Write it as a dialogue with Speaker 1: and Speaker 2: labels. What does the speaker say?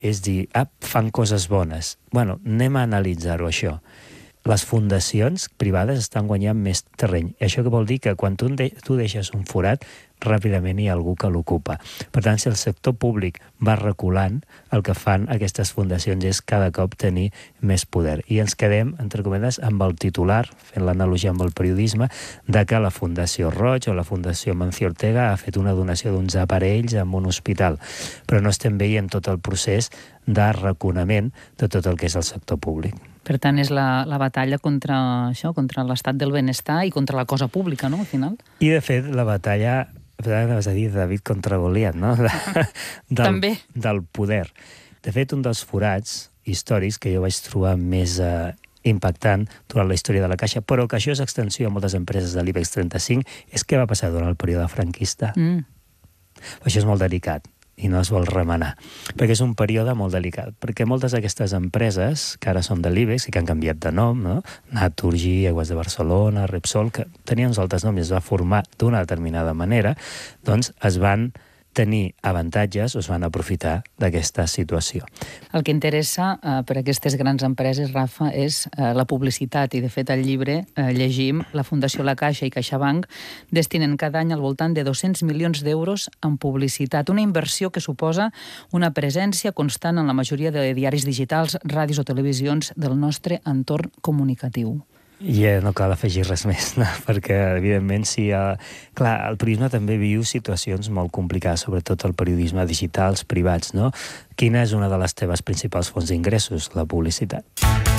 Speaker 1: és dir, fan coses bones. Bueno, anem a analitzar-ho, això. Les fundacions privades estan guanyant més terreny. I això què vol dir? Que quan tu deixes un forat, ràpidament hi ha algú que l'ocupa. Per tant, si el sector públic va reculant, el que fan aquestes fundacions és cada cop tenir més poder. I ens quedem, entre cometes, amb el titular, fent l'analogia amb el periodisme, de que la Fundació Roig o la Fundació Mancio Ortega ha fet una donació d'uns aparells en un hospital. Però no estem veient tot el procés de raconament de tot el que és el sector públic.
Speaker 2: Per tant, és la batalla contra això, contra l'estat del benestar i contra la cosa pública, no?, al final.
Speaker 1: I, de fet, la batalla, vas a dir, David contra Goliat, no?
Speaker 2: També.
Speaker 1: Del poder. De fet, un dels forats històrics que jo vaig trobar més impactant durant la història de la Caixa, però que això és extensió a moltes empreses de l'IBEX 35, és què va passar durant el període franquista. Això és molt delicat i no es vol remenar, perquè és un període molt delicat, perquè moltes d'aquestes empreses, que ara són de l'IBEX i que han canviat de nom, no? Naturgy, Aigües de Barcelona, Repsol, que tenien uns altres noms i es va formar d'una determinada manera, doncs es van tenir avantatges o es van aprofitar d'aquesta situació.
Speaker 2: El que interessa per a aquestes grans empreses, Rafa, és la publicitat, i de fet al llibre llegim la Fundació La Caixa i CaixaBank destinen cada any al voltant de 200 milions d'euros en publicitat, una inversió que suposa una presència constant en la majoria de diaris digitals, ràdios o televisions del nostre entorn comunicatiu.
Speaker 1: I no cal afegir res més, no? Perquè, evidentment, clar, el periodisme també viu situacions molt complicades, sobretot el periodisme digitals, privats, no? Quina és una de les teves principals fonts d'ingressos? La publicitat.